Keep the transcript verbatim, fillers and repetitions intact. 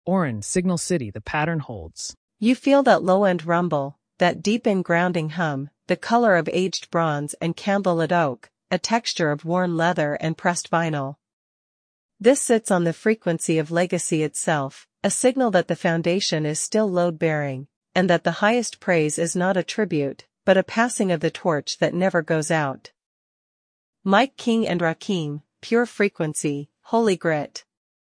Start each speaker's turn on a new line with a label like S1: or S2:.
S1: Orin, Signal City, the pattern holds.
S2: You feel that low-end rumble, that deep-in grounding hum, the color of aged bronze and candlelit oak, a texture of worn leather and pressed vinyl. This sits on the frequency of legacy itself, a signal that the foundation is still load-bearing, and that the highest praise is not a tribute, but a passing of the torch that never goes out. Mike King and Rakim, Pure Frequency, Holy Grit.